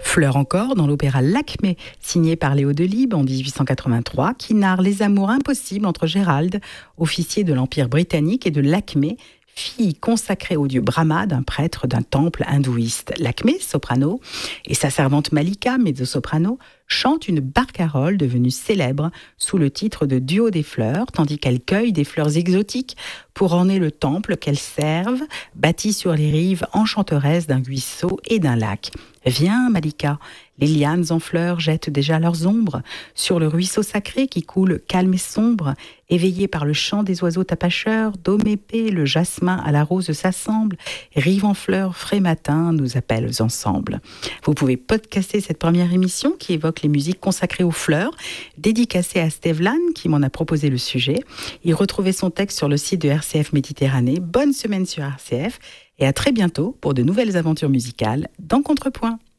Fleurs encore dans l'opéra Lakmé, signé par Léo Delibes en 1883, qui narre les amours impossibles entre Gérald, officier de l'Empire britannique, et de Lakmé, fille consacrée au dieu Brahma d'un prêtre d'un temple hindouiste. Lakmé, soprano, et sa servante Malika, mezzo-soprano, chante une barcarolle devenue célèbre sous le titre de Duo des fleurs, tandis qu'elle cueille des fleurs exotiques pour orner le temple qu'elles servent, bâti sur les rives enchanteresses d'un ruisseau et d'un lac. Viens, Malika, les lianes en fleurs jettent déjà leurs ombres sur le ruisseau sacré qui coule calme et sombre, éveillé par le chant des oiseaux tapacheurs, dôme épais, le jasmin à la rose s'assemble, rive en fleurs, frais matin, nous appellent ensemble. Vous pouvez podcaster cette première émission qui évoque les musiques consacrées aux fleurs, dédicacée à Steve Lann qui m'en a proposé le sujet. Il retrouvait son texte sur le site de RCF Méditerranée. Bonne semaine sur RCF et à très bientôt pour de nouvelles aventures musicales dans Contrepoint.